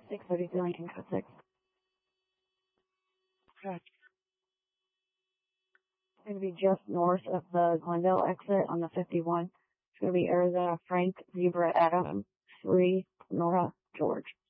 632 Lincoln Code 6. Okay. It's going to be just north of the Glendale exit on the 51. It's going to be Arizona Frank Zebra Adam 3 Nora George.